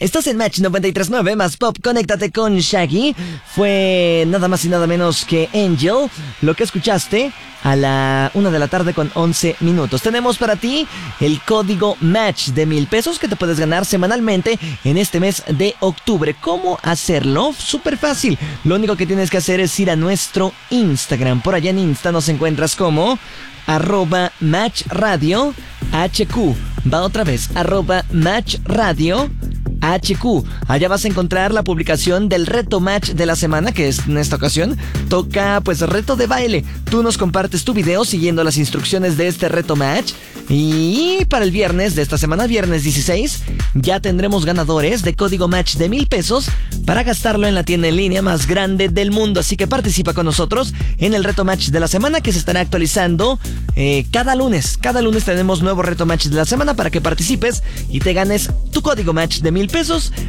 Estás en Match 93.9 más Pop. Conéctate con Shaggy. Fue nada más y nada menos que Angel lo que escuchaste a la 1 de la tarde con 11 minutos. Tenemos para ti el código Match de 1,000 pesos que te puedes ganar semanalmente en este mes de octubre. ¿Cómo hacerlo? Súper fácil. Lo único que tienes que hacer es ir a nuestro Instagram. Por allá en Insta nos encuentras como @matchradio HQ. Va otra vez, @matchradio HQ. Allá vas a encontrar la publicación del reto match de la semana, que es en esta ocasión toca pues reto de baile. Tú nos compartes tu video siguiendo las instrucciones de este reto match. Y para el viernes de esta semana, viernes 16, ya tendremos ganadores de código match de 1,000 pesos para gastarlo en la tienda en línea más grande del mundo. Así que participa con nosotros en el reto match de la semana, que se estará actualizando cada lunes. Cada lunes tenemos nuevo reto match de la semana para que participes y te ganes tu código match de 1,000 pesos